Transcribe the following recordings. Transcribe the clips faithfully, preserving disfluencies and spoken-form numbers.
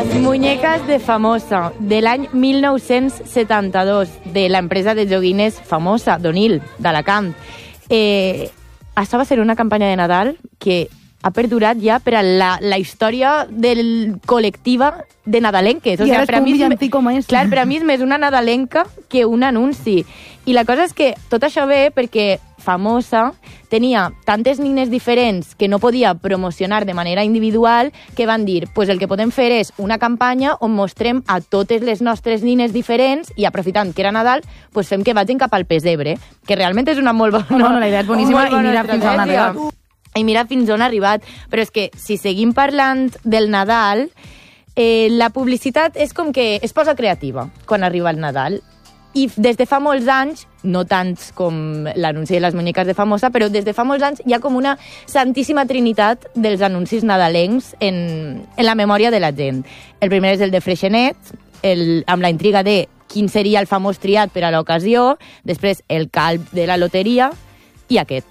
Las muñecas de Famosa, de l'any mil nou-cents setanta-dos, de l'empresa de joguines famosa, d'Onil, d'Alacant. Eh, això va ser una campanya de Nadal que ha perdurat ja per a la, la història del col·lectiva de nadalenques. O I sigui, ara és per a com mi brillanti com és. Clar, per a mi és més una nadalenca que un anunci. I la cosa és que tot això ve perquè Famosa tenia tantes nines diferents que no podia promocionar de manera individual que van dir, pues el que podem fer és una campanya on mostrem a totes les nostres nines diferents i aprofitant que era Nadal, pues fem que vagin cap al pessebre, que realment és una molt bona... No, no, la idea és boníssima i mira fins on ha arribat. I mira fins on ha arribat. Però és que si seguim parlant del Nadal, eh, la publicitat és com que es posa creativa quan arriba el Nadal. I des de fa molts anys, no tants com l'anunci de les muñeques de Famosa, però des de fa molts anys hi ha com una santíssima trinitat dels anuncis nadalencs en, en la memòria de la gent. El primer és el de Freixenet, el, amb la intriga de quin seria el famós triat per a l'ocasió, després el calb de la loteria i aquest.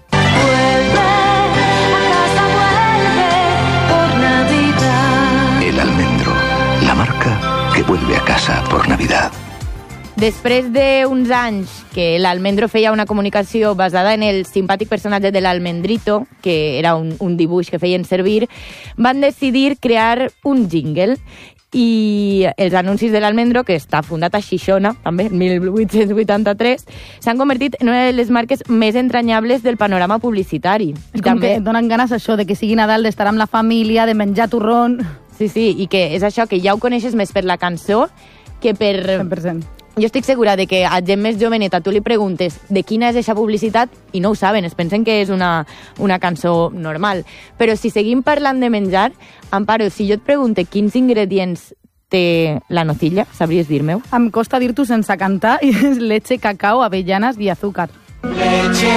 El almendro, la marca que vuelve a casa por Navidad. Després d'uns anys que l'Almendro feia una comunicació basada en el simpàtic personatge de l'Almendrito, que era un, un dibuix que feien servir, van decidir crear un jingle. I els anuncis de l'Almendro, que està fundat a Xixona, també, en mil vuit-cents vuitanta-tres, s'han convertit en una de les marques més entranyables del panorama publicitari. És com també... que et donen ganes això, de que sigui Nadal, d'estar amb la família, de menjar torrón... Sí, sí, i que és això, que ja ho coneixes més per la cançó que per... cent per cent. Jo estic segura de que a gent més joveneta tu li preguntes de quina és aquesta publicitat i no ho saben, es pensen que és una, una cançó normal. Però si seguim parlant de menjar, Amparo, si jo et pregunte quins ingredients té la nocilla, sabries dir-me-ho? Em costa dir-t'ho sense cantar, i és leche, cacao, avellanes i azúcar. Leche,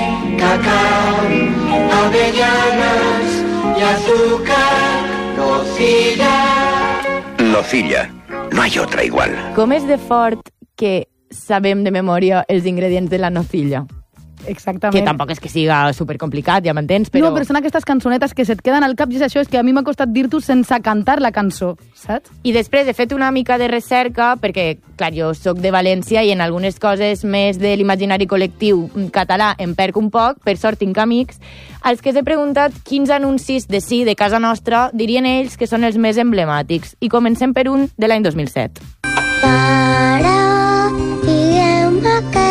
cacao, avellanas y azúcar, nocilla. Nocilla. No hay otra igual. Com és de fort que sabem de memòria els ingredients de la nocilla? Exactament. Que tampoc és que siga supercomplicat, ja m'entens, però... No, però són aquestes cançonetes que se't queden al cap i és això, és que a mi m'ha costat dir-t'ho sense cantar la cançó, saps? I després he fet una mica de recerca, perquè, clar, jo soc de València i en algunes coses més de l'imaginari col·lectiu català em perc un poc, per sort tinc amics, als que he preguntat quins anuncis de sí, de casa nostra, dirien ells que són els més emblemàtics. I comencem per un de l'any dos mil set. Pare, digueu-me què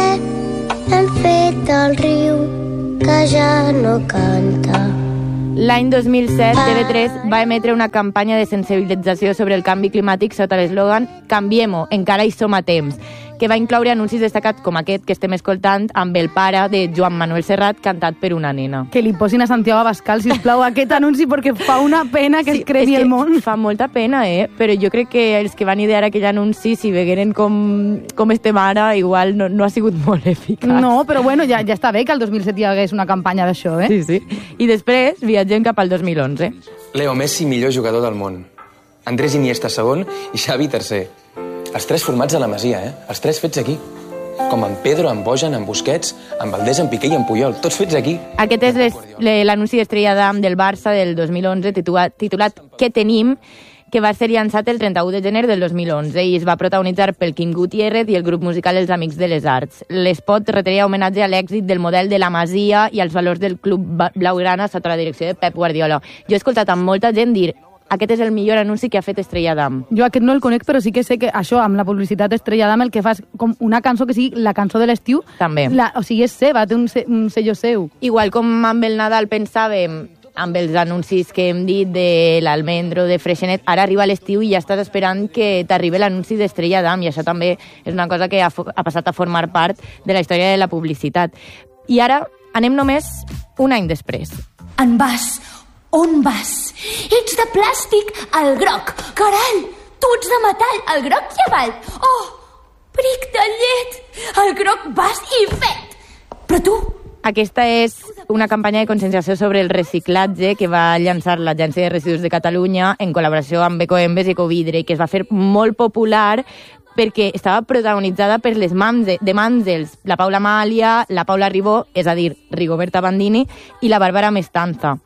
han fet al riu que ja no canta. L'any dos mil set, T V tres va emetre una campanya de sensibilització sobre el canvi climàtic sota l'eslògan «Canviem-ho, encara hi som a temps», que va incloure anuncis destacats com aquest que estem escoltant amb el pare de Joan Manuel Serrat cantat per una nena. Que li posin a Santiago Abascal, sisplau, aquest anunci, perquè fa una pena que sí, es cremi el món. Fa molta pena, eh? Però jo crec que els que van idear aquell anunci, si vegueren com, com estem ara, igual no, no ha sigut molt eficaç. No, però bueno, ja, ja està bé que el dos mil set hi hagués una campanya d'això, eh? Sí, sí. I després viatgem cap al dos mil onze. Leo Messi, millor jugador del món. Andrés Iniesta, segon, i Xavi, tercer. Els tres formats a la Masia, eh? Els tres fets aquí. Com en Pedro, en Bojan, en Busquets, en Valdés, en Piqué i en Puyol. Tots fets aquí. Aquest és l'anunci d'Estrella d'Am del Barça del dos mil onze, titulat, titulat Què tenim?, que va ser llançat el trenta-u de gener del dos mil onze i es va protagonitzar pel Quim Gutiérrez i el grup musical Els Amics de les Arts. L'espot retreia homenatge a l'èxit del model de la Masia i als valors del club blaugrana sota la direcció de Pep Guardiola. Jo he escoltat amb molta gent dir aquest és el millor anunci que ha fet Estrella d'Am. Jo aquest no el conec, però sí que sé que això, amb la publicitat d'Estrella d'Am, el que fa és com una cançó que sigui la cançó de l'estiu. També. La, o sigui, és seva, té un, un sello seu. Igual com amb el Nadal pensàvem, amb els anuncis que hem dit de l'Almendro, de Freixenet, ara arriba l'estiu i ja estàs esperant que t'arribi l'anunci d'Estrella d'Am, i això també és una cosa que ha, ha passat a formar part de la història de la publicitat. I ara anem només un any després. En vas... On vas? Ets de plàstic, el groc. Caral, tu ets de metall, el groc i avall. Oh, bric de llet, el groc vas i fet. Però tu... Aquesta és una campanya de conscienciació sobre el reciclatge que va llançar l'Agència de Residus de Catalunya en col·laboració amb Ecoembes i Ecovidre, que es va fer molt popular perquè estava protagonitzada per les mams de, de Mànzels, la Paula Amàlia, la Paula Ribó, és a dir, Rigoberta Bandini, i la Bàrbara Mestanza.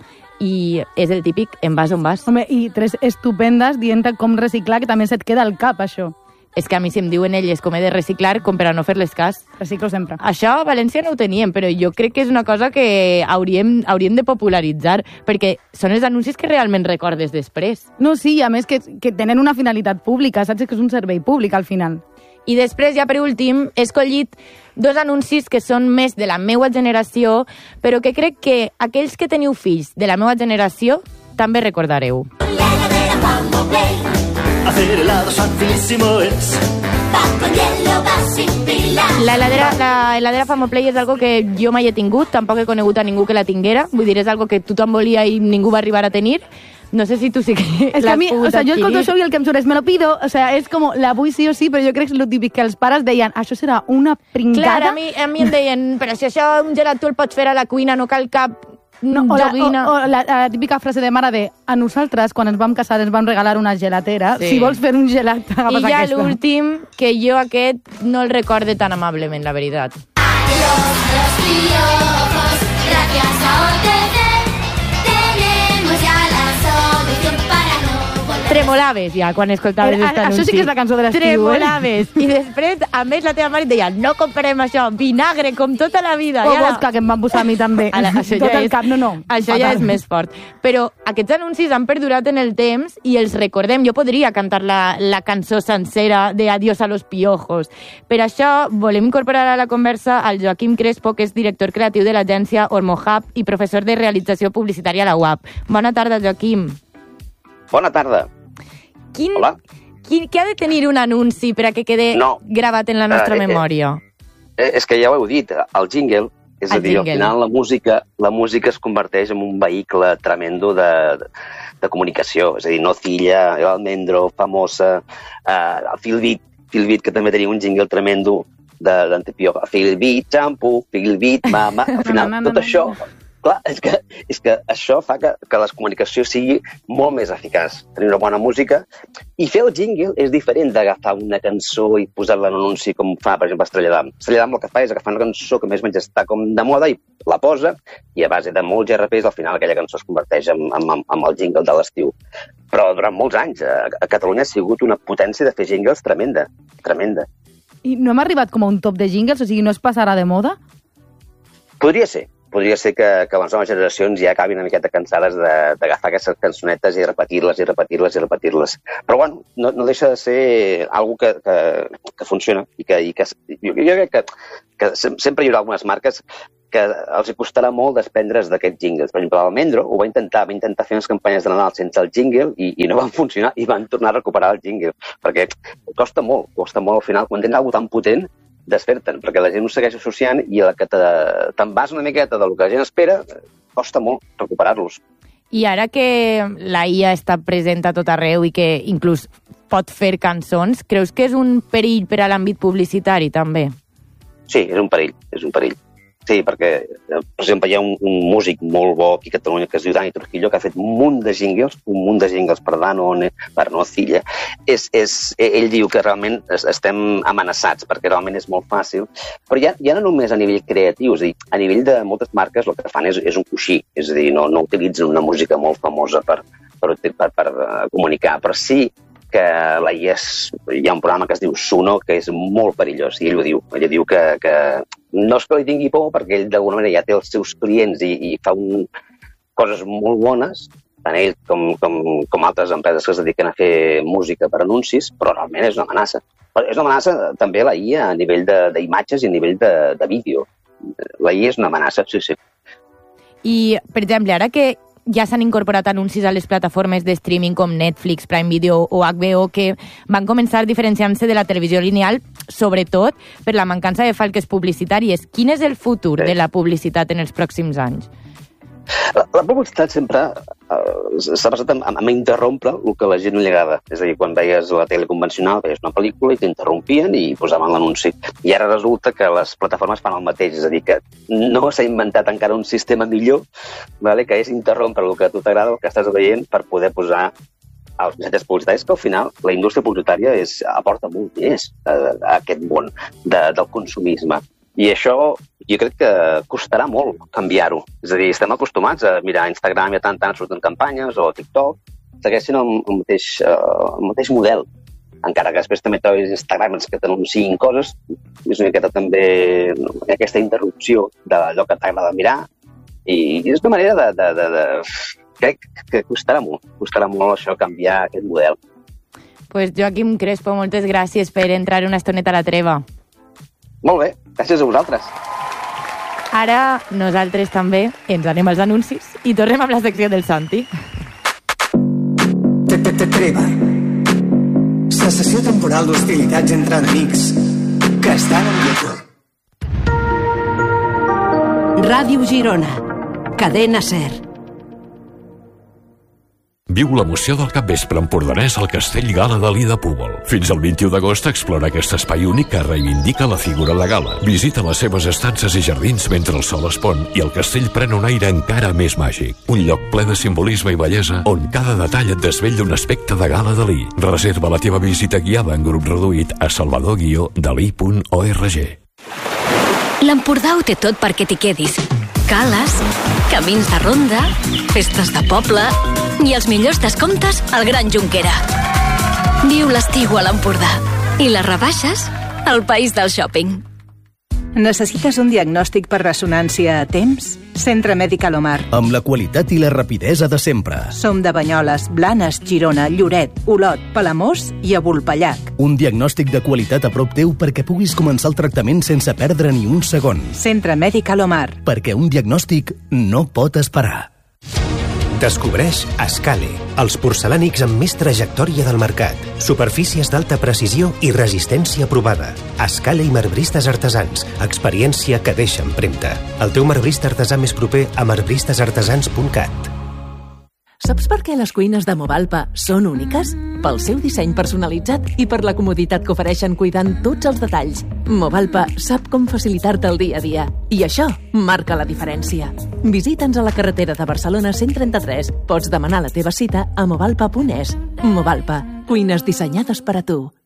i és el típic en vas on vas. Home, i tres estupendes dient com reciclar, que també se't queda al cap, això. És que a mi si em diuen elles com he de reciclar, com per a no fer-les cas. Reciclo sempre. Això a València no ho teníem, però jo crec que és una cosa que hauríem, hauríem de popularitzar, perquè són els anuncis que realment recordes després. No, sí, a més que, que tenen una finalitat pública, saps que és un servei públic al final. I després, ja per últim, he escollit dos anuncis que són més de la meva generació, però que crec que aquells que teniu fills de la meva generació també recordareu. Hacer helados facilísimo es. Pan con hielo vas sin pilas. La heladera, la heladera Famoplay és algo que jo mai he tingut, tampoc he conegut a ningú que la tinguera, vull dir, és algo que tothom volia i ningú va arribar a tenir. No sé si tu sí que és que a mi, o sea, jo escolto això i el que em surt és me lo pido, o sea, és com la vull sí o sí, però jo crec que és el típic que els pares deien, això serà una pringada. Clar, a mi, a mi em deien, però si això un gelat tu el pots fer a la cuina, no cal cap no, o, la, joguina. o, o la, la típica frase de mare de, a nosaltres, quan ens vam casar, ens vam regalar una gelatera, sí. Si vols fer un gelat, agafes aquesta. I ja aquesta. l'últim, que jo aquest no el recorde tan amablement, la veritat. Adiós a los piojos, gracias a O T C, tenemos ya la solución para no volver. Tremolaves ja quan escoltaves aquest anunci. Això sí que és la cançó de l'estiu, eh? Tremolaves. I després, a més, la teva mare et deia, no comprem això, vinagre, com tota la vida. O vodka, que em van posar a mi també. Ala, això Tot ja el és, cap, no, no. Això ja és més fort. Però aquests anuncis han perdurat en el temps i els recordem. Jo podria cantar la, la cançó sencera de Adiós a los piojos. Per això volem incorporar a la conversa al Joaquim Crespo, que és director creatiu de l'agència Ormohub i professor de realització publicitària a la U A P. Bona tarda, Joaquim. Bona tarda. Quin, Hola. Quin, què ha de tenir un anunci per a que quede no. gravat en la nostra eh, memòria? Eh, és que ja ho heu dit, el jingle, és el a dir, jingle. al final la música, la música es converteix en un vehicle tremendo de, de, de comunicació, és a dir, Nocilla, el Almendro, Famosa, eh, Filbit, Filbit, que també tenia un jingle tremendo de l'Antepio, Filbit, xampu, Filbit, mama, al final, no, no, no, tot no. això... Clar, és que, és que això fa que, que la comunicació sigui molt més eficaç. Tenir una bona música i fer el jingle és diferent d'agafar una cançó i posar-la en un anunci com fa, per exemple, Estrella d'Am. Estrella d'Am el que fa és agafar una cançó que més o menys està com de moda i la posa i a base de molts G R Ps al final aquella cançó es converteix en, en, en el jingle de l'estiu. Però durant molts anys a, a Catalunya ha sigut una potència de fer jingles tremenda, tremenda. I no hem arribat com a un top de jingles? O sigui, no es passarà de moda? Podria ser. Podria ser que, que les noves generacions ja acabin una miqueta cansades d'agafar aquestes cançonetes i repetir-les i repetir-les i repetir-les. Però, bueno, no, no deixa de ser algo que, que, que funciona i que, i que jo, jo crec que, que sempre hi haurà algunes marques que els hi costarà molt desprendre's d'aquests jingles. Per exemple, l'Almendro ho va intentar, va intentar fer unes campanyes de Nadal sense el jingle i, i no van funcionar i van tornar a recuperar el jingle, perquè costa molt, costa molt al final, quan tens alguna tan potent, desfer-te'n, perquè la gent ho segueix associant i a la que te'n vas una miqueta del que la gent espera, costa molt recuperar-los. I ara que la I A està present a tot arreu i que inclús pot fer cançons, creus que és un perill per a l'àmbit publicitari, també? Sí, és un perill, és un perill. Sí, perquè, per exemple, hi ha un, un músic molt bo aquí a Catalunya que es diu Dani Trujillo, que ha fet un munt de jingles, un munt de jingles per Danone, per Nocilla. És, és, ell diu que realment estem amenaçats, perquè realment és molt fàcil. Però ja, ja no només a nivell creatiu, és a dir, a nivell de moltes marques el que fan és, és un coixí, és a dir, no, no utilitzen una música molt famosa per, per, per, per comunicar, però sí que la I A és, hi ha un programa que es diu Suno, que és molt perillós, i ell ho diu. Ell diu que, que no és que li tingui por, perquè ell d'alguna manera ja té els seus clients i, i fa un, coses molt bones, tant ell com, com, com altres empreses que es dediquen a fer música per anuncis, però realment és una amenaça. Però és una amenaça també la I A a nivell d'imatges i a nivell de, de vídeo. La I A és una amenaça, sí, sí. I, per exemple, ara que ja s'han incorporat anuncis a les plataformes de streaming com Netflix, Prime Video o H B O que van començar diferenciant-se de la televisió lineal, sobretot per la mancança de falques publicitàries. Quin és el futur de la publicitat en els pròxims anys? La, la publicitat sempre uh, s'ha basat en, en interrompre el que a la gent no li agrada. És a dir, quan veies la tele convencional, veies una pel·lícula i t'interrompien i posaven l'anunci. I ara resulta que les plataformes fan el mateix. És a dir, que no s'ha inventat encara un sistema millor, vale? Que és interrompre el que a tu t'agrada, el que estàs veient, per poder posar els missatges publicitaris, que al final la indústria publicitària és, aporta molt més a, a aquest món de, del consumisme. I això jo crec que costarà molt canviar-ho. És a dir, estem acostumats a mirar Instagram i a tant tant surten campanyes, o TikTok, segueixen el, el, mateix, uh, el mateix model. Encara que després també trobis Instagram que t'anunciïn coses, és una miqueta també aquesta interrupció d'allò que t'agrada mirar, i és una manera de... de, de, de... crec que costarà molt, costarà molt això, canviar aquest model. Pues Joaquim Crespo, moltes gràcies per entrar una estoneta a la treva. Molt bé, gràcies a vosaltres. Ara nosaltres també ens anem als anuncis i tornem amb la secció del Santi. Treva. Cessació temporal d'hostilitats entre enemics que estan en guerra. Ràdio Girona. Cadena Ser. Viu l'emoció del capvespre empordanès al Castell Gala Dalí de Púbol. Fins al vint-i-u d'agost explora aquest espai únic que reivindica la figura de Gala. Visita les seves estances i jardins mentre el sol es pon i el castell pren un aire encara més màgic. Un lloc ple de simbolisme i bellesa on cada detall et desvetlla un aspecte de Gala Dalí. Reserva la teva visita guiada en grup reduït a salvador guió dalí punt org. L'Empordà ho té tot perquè t'hi quedis. Cales, camins de ronda, festes de poble i els millors descomptes al Gran Jonquera. Viu l'estiu a l'Empordà i les rebaixes al país del shopping. Necessites un diagnòstic per ressonància a temps? Centre Mèdic Alomar. Amb la qualitat i la rapidesa de sempre. Som de Banyoles, Blanes, Girona, Lloret, Olot, Palamós i a Vulpellac. Un diagnòstic de qualitat a prop teu perquè puguis començar el tractament sense perdre ni un segon. Centre Mèdic Alomar. Perquè un diagnòstic no pot esperar. Descobreix Escale, els porcelànics amb més trajectòria del mercat. Superfícies d'alta precisió i resistència provada. Escale i marbristes artesans. Experiència que deixa empremta. El teu marbrista artesà més proper a marbristes artesans punt cat. Saps per què les cuines de Movalpa són úniques? Pel seu disseny personalitzat i per la comoditat que ofereixen cuidant tots els detalls. Movalpa sap com facilitar-te el dia a dia. I això marca la diferència. Visita'ns a la carretera de Barcelona cent trenta-tres. Pots demanar la teva cita a movalpa punt es. Movalpa, cuines dissenyades per a tu.